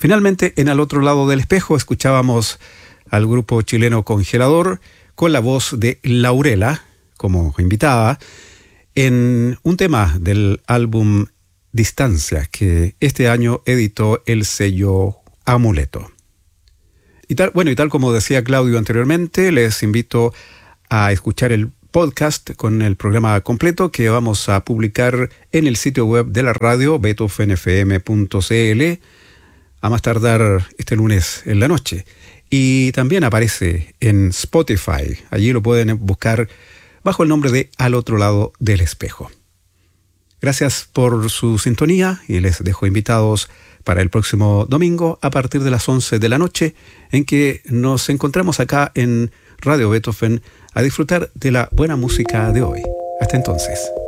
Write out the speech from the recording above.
Finalmente, en Al otro lado del espejo, escuchábamos al grupo chileno Congelador con la voz de Laurela como invitada en un tema del álbum Distancia, que este año editó el sello Amuleto. Y tal como decía Claudio anteriormente, les invito a escuchar el podcast con el programa completo que vamos a publicar en el sitio web de la radio, beethovenfm.cl, a más tardar este lunes en la noche. Y también aparece en Spotify. Allí lo pueden buscar bajo el nombre de Al otro lado del espejo. Gracias por su sintonía y les dejo invitados para el próximo domingo a partir de las 11 de la noche, en que nos encontramos acá en Radio Beethoven a disfrutar de la buena música de hoy. Hasta entonces.